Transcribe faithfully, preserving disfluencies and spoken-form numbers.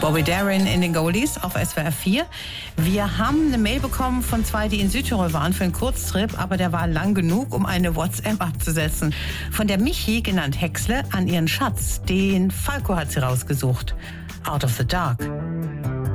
Bobby Darin in den Goldies auf S W R vier. Wir haben eine Mail bekommen von zwei, die in Südtirol waren für einen Kurztrip, aber der war lang genug, um eine WhatsApp abzusetzen. Von der Michi, genannt Häcksle, an ihren Schatz. Den Falco hat sie rausgesucht. Out of the Dark.